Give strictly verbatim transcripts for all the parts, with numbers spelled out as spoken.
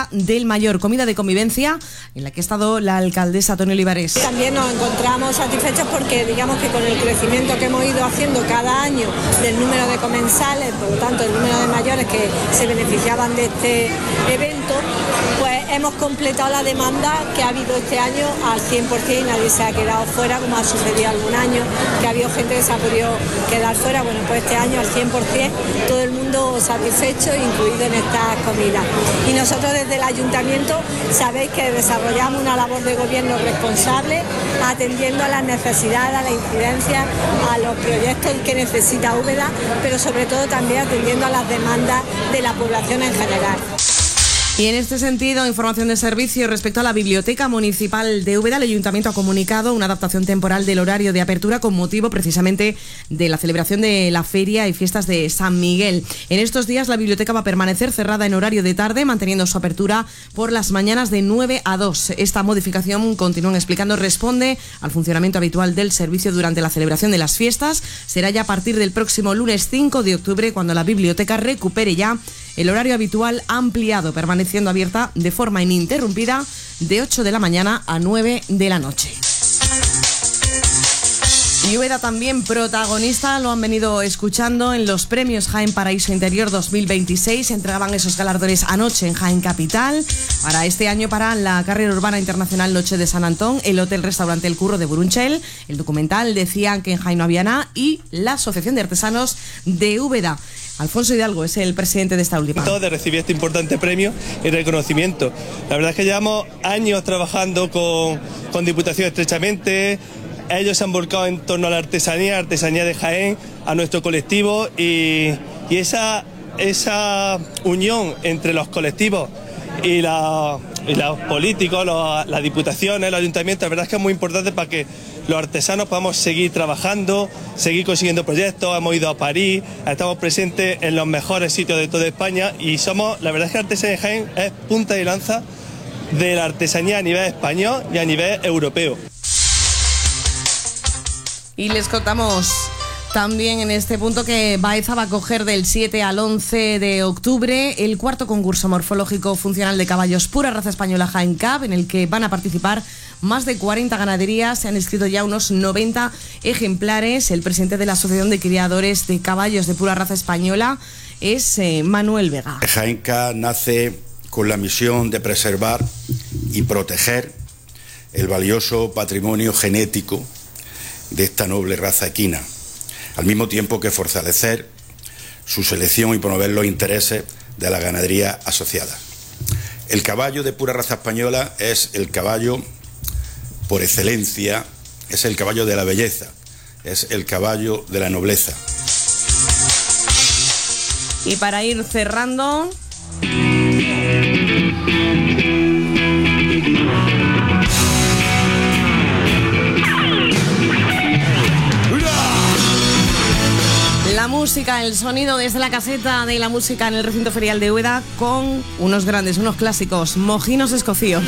Feria del Mayor, comida de convivencia en la que ha estado la alcaldesa Toni Olivares. También nos encontramos satisfechos porque digamos que con el crecimiento que hemos ido haciendo cada año del número de comensales, por lo tanto el número de mayores que se beneficiaban de este evento, pues hemos completado la demanda que ha habido este año al cien por ciento y nadie se ha quedado fuera, como ha sucedido algún año, que ha habido gente que se ha podido quedar fuera. Bueno, pues este año al cien por ciento todo el mundo satisfecho, incluido en estas comidas. Y nosotros desde el ayuntamiento sabéis que desarrollamos una labor de gobierno responsable, atendiendo a las necesidades, a la incidencia, a los proyectos que necesita Úbeda, pero sobre todo también atendiendo a las demandas de la población en general. Y en este sentido, información de servicio respecto a la Biblioteca Municipal de Úbeda. El Ayuntamiento ha comunicado una adaptación temporal del horario de apertura con motivo precisamente de la celebración de la feria y fiestas de San Miguel. En estos días la biblioteca va a permanecer cerrada en horario de tarde, manteniendo su apertura por las mañanas de nueve a dos. Esta modificación, continúan explicando, responde al funcionamiento habitual del servicio durante la celebración de las fiestas. Será ya a partir del próximo lunes cinco de octubre cuando la biblioteca recupere ya el horario habitual ampliado, permaneciendo abierta de forma ininterrumpida de ocho de la mañana a nueve de la noche. Y Úbeda también protagonista, lo han venido escuchando en los premios Jaén Paraíso Interior dos mil veintiséis. Se entregaban esos galardones anoche en Jaén Capital. Para este año, para la carrera urbana internacional Noche de San Antón, el Hotel Restaurante El Curro de Burunchel, el documental Decían que en Jaén no había nada y la Asociación de Artesanos de Úbeda. Alfonso Hidalgo es el presidente de esta última. De recibir este importante premio y reconocimiento. La verdad es que llevamos años trabajando con, con Diputación estrechamente. Ellos se han volcado en torno a la artesanía, artesanía de Jaén, a nuestro colectivo y, y esa, esa unión entre los colectivos y, la, y los políticos, los, las diputaciones, los ayuntamientos, la verdad es que es muy importante para que los artesanos podamos seguir trabajando, seguir consiguiendo proyectos. Hemos ido a París, estamos presentes en los mejores sitios de toda España y somos, la verdad es que Artesanía de Jaén es punta de lanza de la artesanía a nivel español y a nivel europeo. Y les contamos también en este punto que Baeza va a acoger del siete al once de octubre el cuarto concurso morfológico funcional de caballos pura raza española Jaén Cup, en el que van a participar más de cuarenta ganaderías. Se han inscrito ya unos noventa ejemplares. El presidente de la Asociación de Criadores de Caballos de Pura Raza Española es eh, Manuel Vega. Jaén Cup nace con la misión de preservar y proteger el valioso patrimonio genético de esta noble raza equina, al mismo tiempo que fortalecer su selección y promover los intereses de la ganadería asociada. El caballo de pura raza española es el caballo por excelencia, es el caballo de la belleza, es el caballo de la nobleza. Y para ir cerrando, la música, el sonido desde la caseta de la música en el recinto ferial de Úbeda con unos grandes, unos clásicos, mojinos escocíos.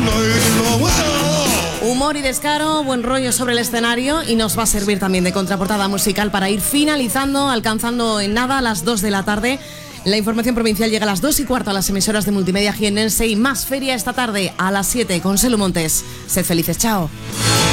Humor y descaro, buen rollo sobre el escenario y nos va a servir también de contraportada musical para ir finalizando, alcanzando en nada a las dos de la tarde. La información provincial llega a las dos y cuarto a las emisoras de Multimedia Jienense y más feria esta tarde a las siete con Selu Montes. Sed felices, chao.